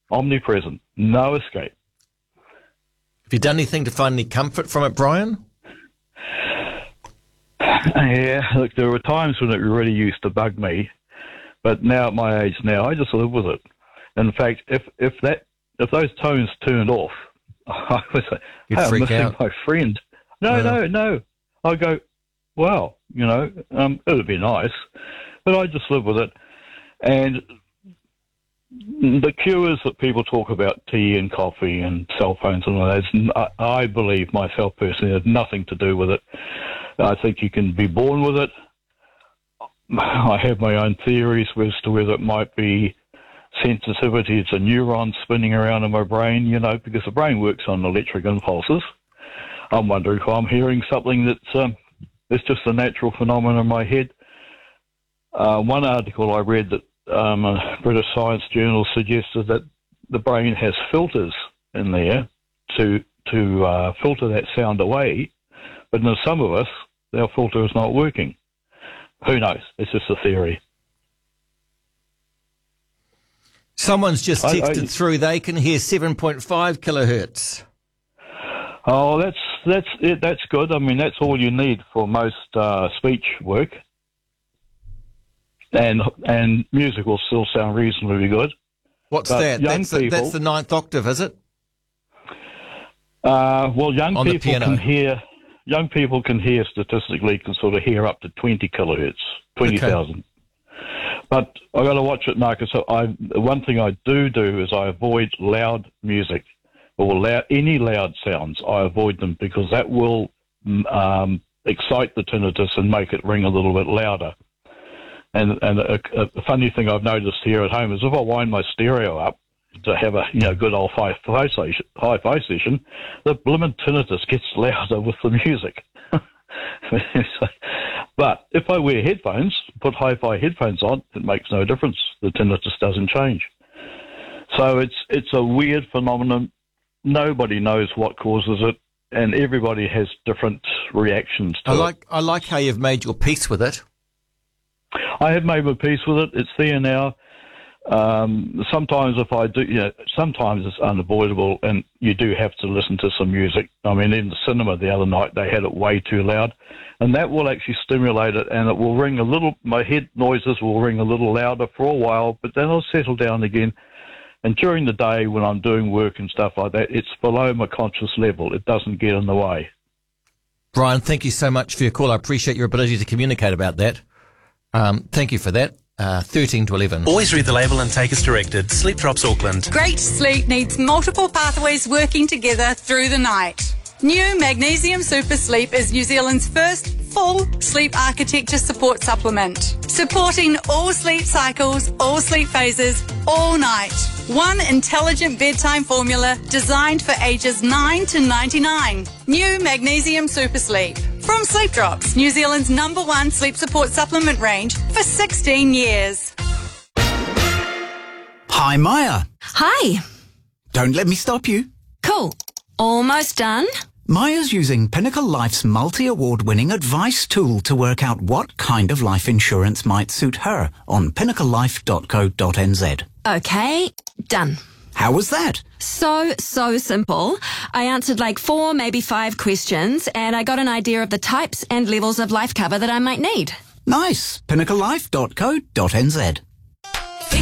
omnipresent, no escape. Have you done anything to find any comfort from it, Brian? Yeah, look, there were times when it really used to bug me, but now at my age now, I just live with it. In fact, if those tones turned off, I was like, You'd hey, I'm freak missing out. my friend. No. I go, well, it would be nice, but I just live with it. And the cures that people talk about, tea and coffee and cell phones and all that, I believe myself personally had nothing to do with it. I think you can be born with it. I have my own theories as to whether it might be sensitivity to neurons spinning around in my brain, because the brain works on electric impulses. I'm wondering if I'm hearing something that's just a natural phenomenon in my head. One article I read that a British Science Journal suggested that the brain has filters in there to filter that sound away, but in some of us, our filter is not working. Who knows? It's just a theory. Someone's just texted through. They can hear 7.5 kilohertz. Oh, that's it. That's good. I mean, that's all you need for most speech work, and music will still sound reasonably good. What's that? That's the ninth octave, is it? Well, young On people the piano. can hear. Young people can hear statistically can sort of hear up to 20 kilohertz, 20,000. Okay. But I got to watch it now because one thing I do is I avoid loud music or any loud sounds. I avoid them because that will excite the tinnitus and make it ring a little bit louder. And a funny thing I've noticed here at home is if I wind my stereo up to have a good old hi-fi session, the blimmin' tinnitus gets louder with the music. But if I wear headphones, put hi-fi headphones on, it makes no difference. The tinnitus doesn't change. So it's a weird phenomenon. Nobody knows what causes it, and everybody has different reactions to it. I like how you've made your peace with it. I have made my peace with it. It's there now. Sometimes if I do, sometimes it's unavoidable, and you do have to listen to some music. I mean, in the cinema the other night, they had it way too loud, and that will actually stimulate it, and it will ring a little, my head noises will ring a little louder for a while, but then I'll settle down again. And during the day when I'm doing work and stuff like that, it's below my conscious level. It doesn't get in the way. Brian, thank you so much for your call. I appreciate your ability to communicate about that. Thank you for that. 13 to 11. Always read the label and take as directed. Sleep Drops Auckland. Great sleep needs multiple pathways working together through the night. New Magnesium Super Sleep is New Zealand's first full sleep architecture support supplement, supporting all sleep cycles, all sleep phases, all night. One intelligent bedtime formula designed for ages 9 to 99. New Magnesium Super Sleep. From Sleep Drops, New Zealand's #1 sleep support supplement range for 16 years. Hi, Maya. Hi. Don't let me stop you. Cool. Almost done. Maya's using Pinnacle Life's multi-award-winning advice tool to work out what kind of life insurance might suit her on pinnaclelife.co.nz. Okay, done. How was that? So simple. I answered like 4, maybe 5 questions, and I got an idea of the types and levels of life cover that I might need. Nice. pinnaclelife.co.nz.